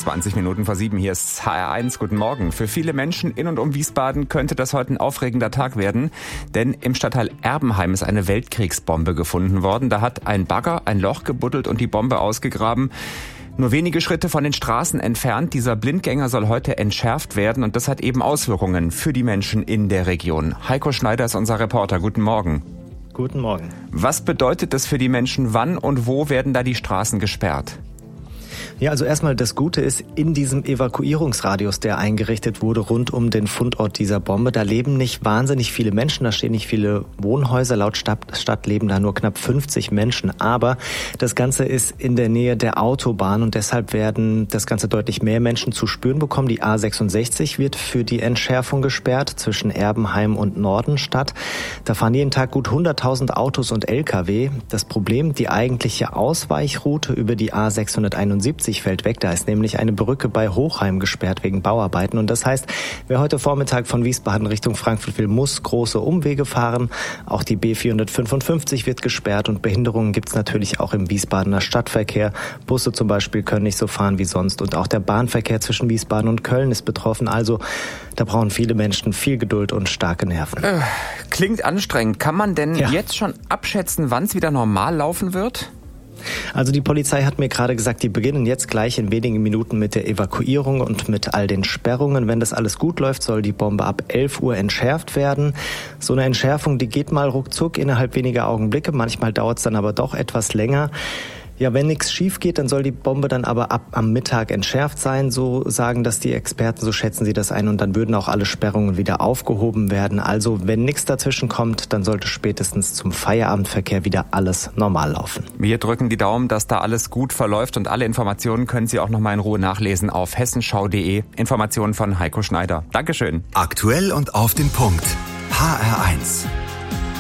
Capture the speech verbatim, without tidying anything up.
zwanzig Minuten vor sieben, hier ist H R eins. Guten Morgen. Für viele Menschen in und um Wiesbaden könnte das heute ein aufregender Tag werden, denn im Stadtteil Erbenheim ist eine Weltkriegsbombe gefunden worden. Da hat ein Bagger ein Loch gebuddelt und die Bombe ausgegraben. Nur wenige Schritte von den Straßen entfernt. Dieser Blindgänger soll heute entschärft werden und das hat eben Auswirkungen für die Menschen in der Region. Heiko Schneider ist unser Reporter. Guten Morgen. Guten Morgen. Was bedeutet das für die Menschen? Wann und wo werden da die Straßen gesperrt? Ja, also erstmal das Gute ist, in diesem Evakuierungsradius, der eingerichtet wurde rund um den Fundort dieser Bombe, da leben nicht wahnsinnig viele Menschen, da stehen nicht viele Wohnhäuser. Laut Stadt, Stadt leben da nur knapp fünfzig Menschen. Aber das Ganze ist in der Nähe der Autobahn und deshalb werden das Ganze deutlich mehr Menschen zu spüren bekommen. Die A sechsundsechzig wird für die Entschärfung gesperrt zwischen Erbenheim und Nordenstadt. Da fahren jeden Tag gut hunderttausend Autos und L K W. Das Problem, die eigentliche Ausweichroute über die A sechshunderteinundsiebzig fällt weg. Da ist nämlich eine Brücke bei Hochheim gesperrt wegen Bauarbeiten. Und das heißt, wer heute Vormittag von Wiesbaden Richtung Frankfurt will, muss große Umwege fahren. Auch die B vierhundertfünfundfünfzig wird gesperrt und Behinderungen gibt es natürlich auch im Wiesbadener Stadtverkehr. Busse zum Beispiel können nicht so fahren wie sonst und auch der Bahnverkehr zwischen Wiesbaden und Köln ist betroffen. Also da brauchen viele Menschen viel Geduld und starke Nerven. Äh, klingt anstrengend. Kann man denn ja. jetzt schon abschätzen, wann es wieder normal laufen wird? Also die Polizei hat mir gerade gesagt, die beginnen jetzt gleich in wenigen Minuten mit der Evakuierung und mit all den Sperrungen. Wenn das alles gut läuft, soll die Bombe ab elf Uhr entschärft werden. So eine Entschärfung, die geht mal ruckzuck innerhalb weniger Augenblicke. Manchmal dauert es dann aber doch etwas länger. Ja, wenn nichts schief geht, dann soll die Bombe dann aber ab am Mittag entschärft sein. So sagen das die Experten, so schätzen sie das ein. Und dann würden auch alle Sperrungen wieder aufgehoben werden. Also wenn nichts dazwischen kommt, dann sollte spätestens zum Feierabendverkehr wieder alles normal laufen. Wir drücken die Daumen, dass da alles gut verläuft. Und alle Informationen können Sie auch noch mal in Ruhe nachlesen auf hessenschau punkt de. Informationen von Heiko Schneider. Dankeschön. Aktuell und auf den Punkt. H R eins.